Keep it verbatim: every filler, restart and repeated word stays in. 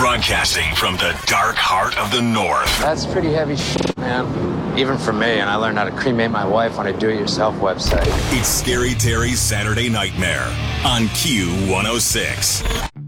Broadcasting from the dark heart of the North. That's pretty heavy shit, man. Even for me, and I learned how to cremate my wife on a do-it-yourself website. It's Scary Terry's Saturday Nightmare on Q one oh six.